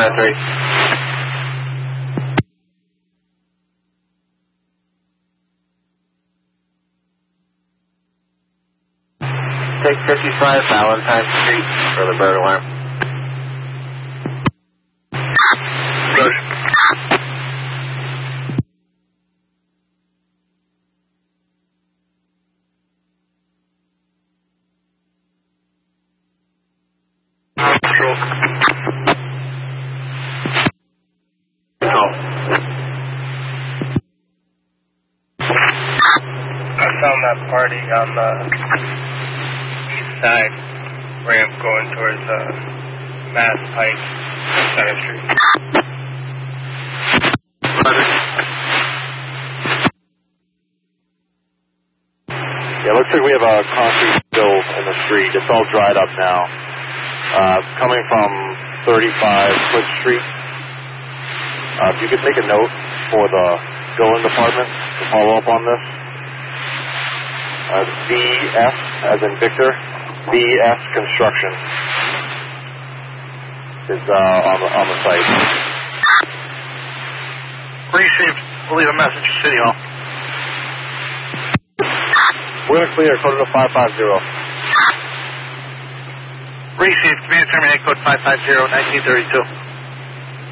3. Take 55 Valentine Street for the bird alarm. Roger. Control. I found that party on the side ramp going towards Mass Pike, Center Street. Yeah, looks like we have a concrete spill in the street. It's all dried up now. Coming from 35 Foot Street. If you could take a note for the billing department to follow up on this. VS, as in Victor, VS Construction is on the site. Received. We'll leave a message to City Hall. We're clear, code to 550. Received. Command terminate code 550, 1932.